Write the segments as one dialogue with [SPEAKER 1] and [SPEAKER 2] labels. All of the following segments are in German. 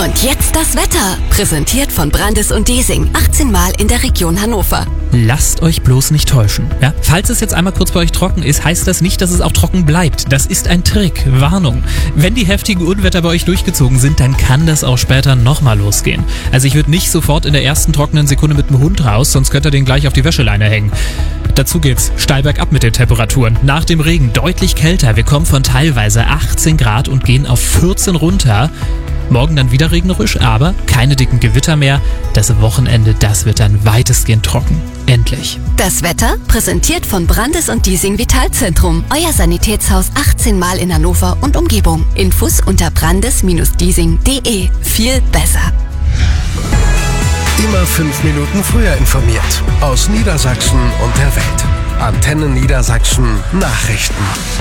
[SPEAKER 1] Und jetzt das Wetter. Präsentiert von Brandes und Desing. 18 Mal in der Region Hannover.
[SPEAKER 2] Lasst euch bloß nicht täuschen. Ja? Falls es jetzt einmal kurz bei euch trocken ist, heißt das nicht, dass es auch trocken bleibt. Das ist ein Trick. Warnung. Wenn die heftigen Unwetter bei euch durchgezogen sind, dann kann das auch später nochmal losgehen. Also ich würde nicht sofort in der ersten trockenen Sekunde mit dem Hund raus, sonst könnt ihr den gleich auf die Wäscheleine hängen. Dazu geht's steil bergab mit den Temperaturen. Nach dem Regen deutlich kälter. Wir kommen von teilweise 18 Grad und gehen auf 14 runter. Morgen dann wieder regnerisch, aber keine dicken Gewitter mehr. Das Wochenende, das wird dann weitestgehend trocken. Endlich.
[SPEAKER 1] Das Wetter präsentiert von Brandes und Desing Vitalzentrum. Euer Sanitätshaus 18 Mal in Hannover und Umgebung. Infos unter brandes-desing.de. Viel besser.
[SPEAKER 3] Immer 5 Minuten früher informiert. Aus Niedersachsen und der Welt. Antenne Niedersachsen Nachrichten.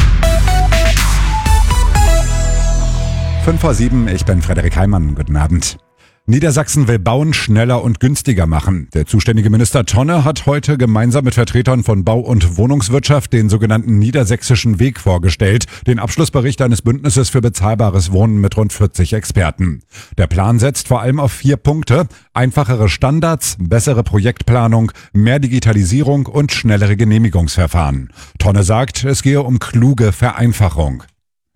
[SPEAKER 4] 5:07, ich bin Frederik Heimann. Guten Abend. Niedersachsen will Bauen schneller und günstiger machen. Der zuständige Minister Tonne hat heute gemeinsam mit Vertretern von Bau- und Wohnungswirtschaft den sogenannten Niedersächsischen Weg vorgestellt, den Abschlussbericht eines Bündnisses für bezahlbares Wohnen mit rund 40 Experten. Der Plan setzt vor allem auf 4 Punkte: einfachere Standards, bessere Projektplanung, mehr Digitalisierung und schnellere Genehmigungsverfahren. Tonne sagt, es gehe um kluge Vereinfachung.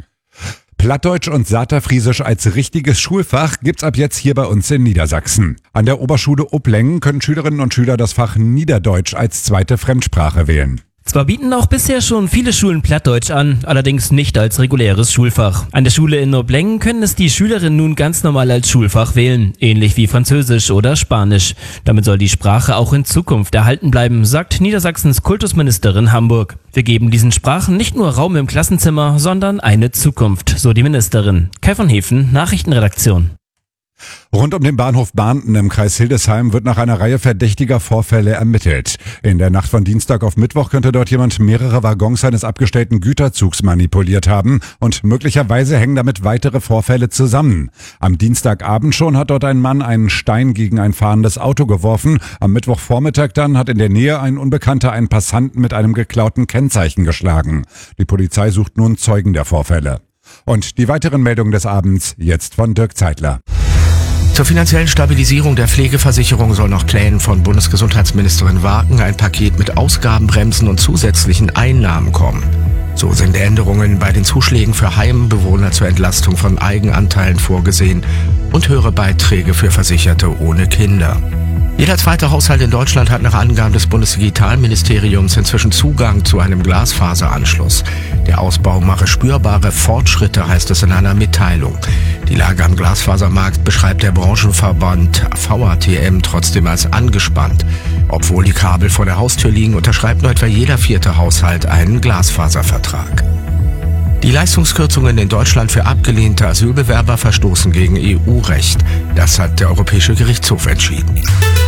[SPEAKER 4] Plattdeutsch und Saterfriesisch als richtiges Schulfach gibt's ab jetzt hier bei uns in Niedersachsen. An der Oberschule Uplengen können Schülerinnen und Schüler das Fach Niederdeutsch als zweite Fremdsprache wählen.
[SPEAKER 5] Zwar bieten auch bisher schon viele Schulen Plattdeutsch an, allerdings nicht als reguläres Schulfach. An der Schule in Uplengen können es die Schülerinnen nun ganz normal als Schulfach wählen, ähnlich wie Französisch oder Spanisch. Damit soll die Sprache auch in Zukunft erhalten bleiben, sagt Niedersachsens Kultusministerin Hamburg. Wir geben diesen Sprachen nicht nur Raum im Klassenzimmer, sondern eine Zukunft, so die Ministerin. Kai von Hefen, Nachrichtenredaktion.
[SPEAKER 4] Rund um den Bahnhof Bahnten im Kreis Hildesheim wird nach einer Reihe verdächtiger Vorfälle ermittelt. In der Nacht von Dienstag auf Mittwoch könnte dort jemand mehrere Waggons eines abgestellten Güterzugs manipuliert haben und möglicherweise hängen damit weitere Vorfälle zusammen. Am Dienstagabend schon hat dort ein Mann einen Stein gegen ein fahrendes Auto geworfen. Am Mittwochvormittag dann hat in der Nähe ein Unbekannter einen Passanten mit einem geklauten Kennzeichen geschlagen. Die Polizei sucht nun Zeugen der Vorfälle. Und die weiteren Meldungen des Abends jetzt von Dirk Zeitler.
[SPEAKER 6] Zur finanziellen Stabilisierung der Pflegeversicherung soll nach Plänen von Bundesgesundheitsministerin Wagen ein Paket mit Ausgabenbremsen und zusätzlichen Einnahmen kommen. So sind Änderungen bei den Zuschlägen für Heimbewohner zur Entlastung von Eigenanteilen vorgesehen und höhere Beiträge für Versicherte ohne Kinder. Jeder zweite Haushalt in Deutschland hat nach Angaben des Bundesdigitalministeriums inzwischen Zugang zu einem Glasfaseranschluss. Der Ausbau mache spürbare Fortschritte, heißt es in einer Mitteilung. Die Lage am Glasfasermarkt beschreibt der Branchenverband VATM trotzdem als angespannt. Obwohl die Kabel vor der Haustür liegen, unterschreibt nur etwa jeder 4. Haushalt einen Glasfaservertrag. Die Leistungskürzungen in Deutschland für abgelehnte Asylbewerber verstoßen gegen EU-Recht. Das hat der Europäische Gerichtshof entschieden.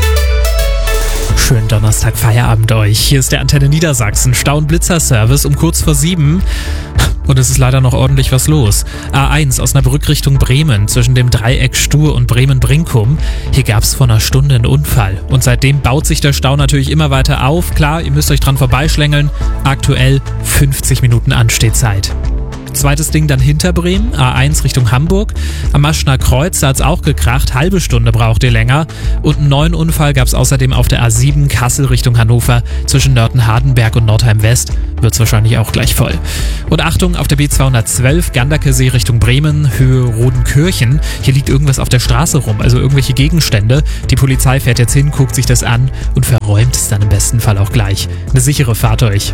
[SPEAKER 2] Schönen Donnerstag, Feierabend euch. Hier ist der Antenne Niedersachsen Stau- und Blitzer-Service um kurz vor 7. Und es ist leider noch ordentlich was los. A1 Osnabrück Richtung Bremen zwischen dem Dreieck Stur und Bremen-Brinkum. Hier gab es vor einer Stunde einen Unfall. Und seitdem baut sich der Stau natürlich immer weiter auf. Klar, ihr müsst euch dran vorbeischlängeln. Aktuell 50 Minuten Anstehzeit. Zweites Ding dann hinter Bremen, A1 Richtung Hamburg. Am Maschner Kreuz, da hat's auch gekracht, halbe Stunde braucht ihr länger. Und einen neuen Unfall gab's außerdem auf der A7 Kassel Richtung Hannover. Zwischen Nörten-Hardenberg und Nordheim-West wird's wahrscheinlich auch gleich voll. Und Achtung, auf der B212 Ganderkesee Richtung Bremen, Höhe Rodenkirchen. Hier liegt irgendwas auf der Straße rum, also irgendwelche Gegenstände. Die Polizei fährt jetzt hin, guckt sich das an und verräumt es dann im besten Fall auch gleich. Eine sichere Fahrt euch.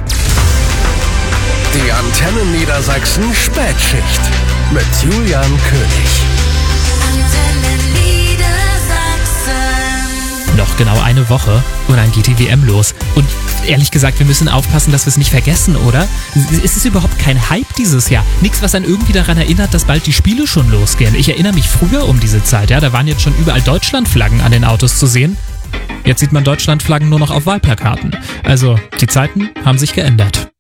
[SPEAKER 3] Die Antenne Niedersachsen Spätschicht mit Julian König.
[SPEAKER 1] Antenne Niedersachsen.
[SPEAKER 2] Noch genau eine Woche und dann geht die WM los. Und ehrlich gesagt, wir müssen aufpassen, dass wir es nicht vergessen, oder? Es ist überhaupt kein Hype dieses Jahr. Nichts, was einen irgendwie daran erinnert, dass bald die Spiele schon losgehen. Ich erinnere mich früher um diese Zeit, ja, da waren jetzt schon überall Deutschlandflaggen an den Autos zu sehen. Jetzt sieht man Deutschlandflaggen nur noch auf Wahlplakaten. Also, die Zeiten haben sich geändert.